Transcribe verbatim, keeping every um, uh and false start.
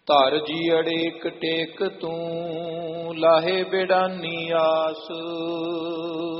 ਧਰ ਜੀ ਅੜੇਕ ਟੇਕ ਤੂੰ, ਲਾਹੇ ਬਿਡਾਨੀ ਆਸ।